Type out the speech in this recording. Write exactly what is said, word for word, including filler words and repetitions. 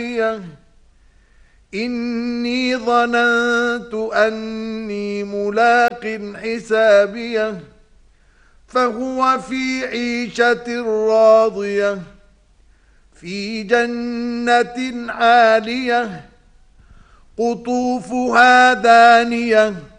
إني ظننت أني ملاق حسابيه فهو في عيشة راضية في جنة عالية قطوفها دانية